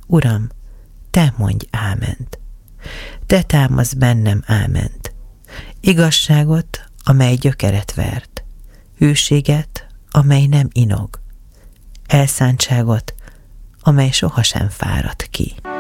Uram, te mondj áment. Te támasz bennem áment. Igazságot, amely gyökeret vert. Hűséget, amely nem inog. Elszántságot, amely sohasem fárad ki.